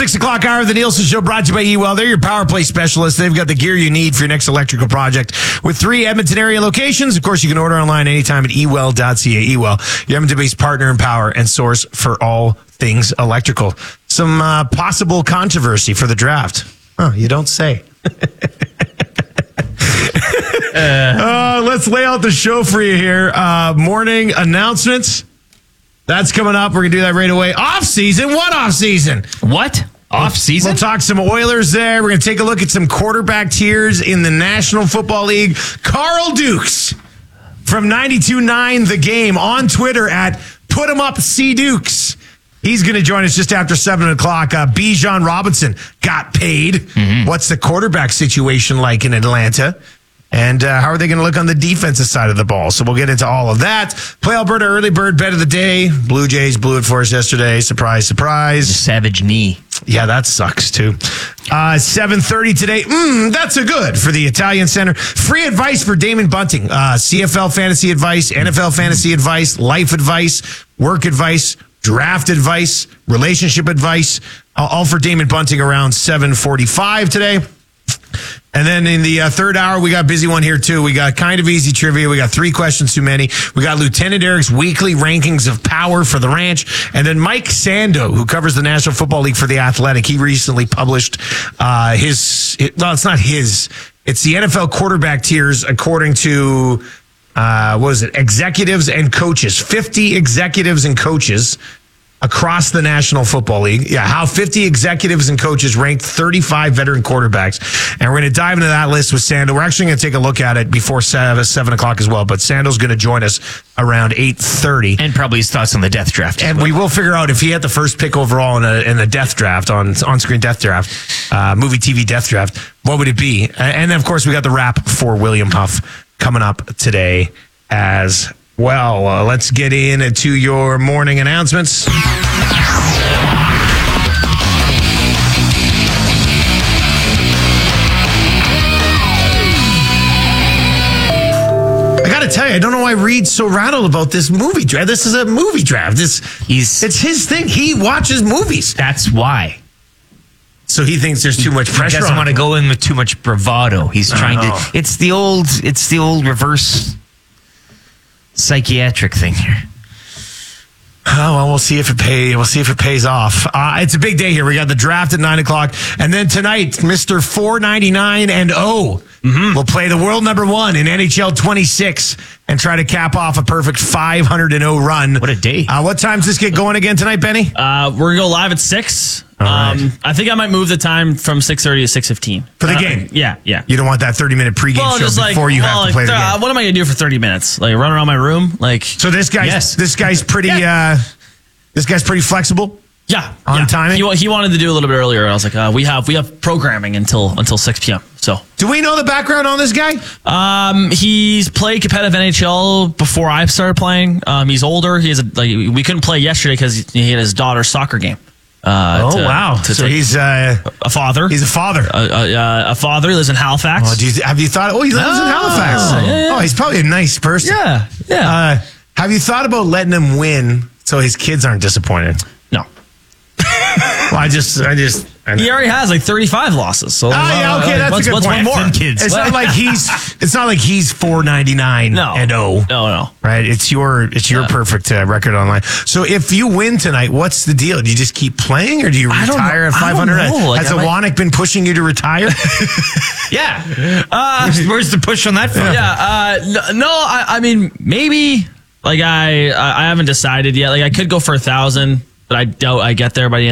6 o'clock hour of the Nielsen Show brought to you by eWell. They're your power play specialists. They've got the gear you need for your next electrical project with 3 Edmonton area locations. Of course, you can order online anytime at ewell.ca. eWell, your Edmonton-based partner in power and source for all things electrical. Some possible controversy for the draft. You don't say. Let's lay out the show for you here. Morning announcements. That's coming up. We're going to do that right away. Off-season? What off-season? What? Off-season? We'll talk some Oilers there. We're going to take a look at some quarterback tiers in the National Football League. Carl Dukes from 92.9 The Game on Twitter at PutEmUpCDukes. He's going to join us just after 7 o'clock. Bijan Robinson got paid. Mm-hmm. What's the quarterback situation like in Atlanta? And how are they going to look on the defensive side of the ball? So we'll get into all of that. Play Alberta early bird bet of the day. Blue Jays blew it for us yesterday. Surprise, surprise. The savage knee. Yeah, that sucks too. 7:30 today. That's a good for the Italian Center. Free advice for Damon Bunting. CFL fantasy advice, NFL fantasy advice, life advice, work advice, draft advice, relationship advice. All for Damon Bunting around 7:45 today. And then in the third hour, we got a busy one here, too. We got kind of easy trivia. We got 3 questions too many. We got Lieutenant Eric's weekly rankings of power for the ranch. And then Mike Sando, who covers the National Football League for The Athletic. He recently published it's not his. It's the NFL quarterback tiers according to, executives and coaches. 50 executives and coaches across the National Football League. Yeah, how 50 executives and coaches ranked 35 veteran quarterbacks. And we're going to dive into that list with Sando. We're actually going to take a look at it before 7 o'clock as well. But Sando's going to join us around 8:30. And probably his thoughts on the death draft. And we will figure out if he had the first pick overall in a death draft, on-screen death draft, movie TV death draft, what would it be? And then, of course, we got the wrap for William Huff coming up today as well. Let's get into your morning announcements. I got to tell you, I don't know why Reed's so rattled about this movie draft. This is a movie draft. It's his thing. He watches movies. That's why. So he thinks there's too much pressure. He doesn't want to go in with too much bravado. He's trying to. It's the old reverse psychiatric thing here. Oh, well, we'll see if it pays off. It's a big day here. We got the draft at 9 o'clock. And then tonight, Mr. 499-0 will play the world number 1 in NHL 26 and try to cap off a perfect 500-0 run. What a day. What time's this get going again tonight, Benny? We're going to go live at 6. Right. I think I might move the time from 6:30 to 6:15. For the game? Yeah. You don't want that 30-minute pregame show before you have to play the game. What am I going to do for 30 minutes? Like run around my room? So this guy's pretty pretty flexible? Yeah. On timing? He wanted to do a little bit earlier. I was like, we have programming until 6 p.m. So do we know the background on this guy? He's played competitive NHL before I started playing. He's older. We couldn't play yesterday because he had his daughter's soccer game. Wow. So he's a father. He's a father. A father. He lives in Halifax. Have you thought? Oh, he lives in Halifax. Yeah. Oh, he's probably a nice person. Yeah. Have you thought about letting him win so his kids aren't disappointed? No. Well, I he already has like 35 losses. So okay, that's a good point. One more? Kids. It's not like he's 499 and 0. No. Right? It's your perfect record online. So if you win tonight, what's the deal? Do you just keep playing, or do you retire at 500? Has Iwanek been pushing you to retire? Yeah. Where's the push on that front? Yeah. No. I mean, maybe. Like I haven't decided yet. Like I could go for 1,000, but I doubt I get there by the end.